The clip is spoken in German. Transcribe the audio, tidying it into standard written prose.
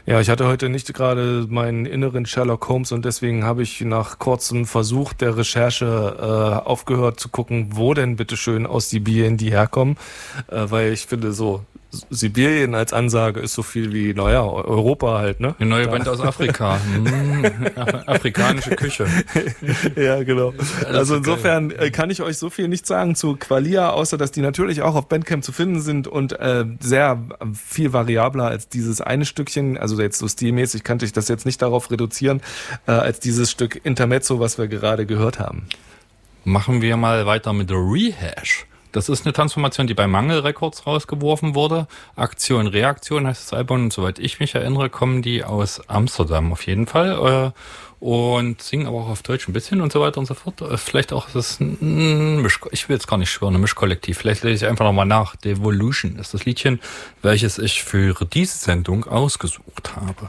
Ja, ich hatte heute nicht gerade meinen inneren Sherlock Holmes und deswegen habe ich nach kurzem Versuch der Recherche aufgehört zu gucken, wo denn bitteschön aus Sibirien die herkommen, weil ich finde so, Sibirien als Ansage ist so viel wie, naja, Europa halt, ne? Eine neue Band aus Afrika. Afrikanische Küche. Ja, genau. Also so insofern kann ich euch so viel nicht sagen zu Qualia, außer dass die natürlich auch auf Bandcamp zu finden sind und sehr viel variabler als dieses eine Stückchen. Also jetzt so stilmäßig kannte ich das jetzt nicht darauf reduzieren, als dieses Stück Intermezzo, was wir gerade gehört haben. Machen wir mal weiter mit der Rehash. Das ist eine Transformation, die bei Mangel Records rausgeworfen wurde. Aktion, Reaktion heißt das Album. Und soweit ich mich erinnere, kommen die aus Amsterdam auf jeden Fall. Und singen aber auch auf Deutsch ein bisschen und so weiter und so fort. Vielleicht auch, das ist ein ich will jetzt gar nicht schwören, ein Mischkollektiv. Vielleicht lese ich einfach nochmal nach. Devolution ist das Liedchen, welches ich für diese Sendung ausgesucht habe.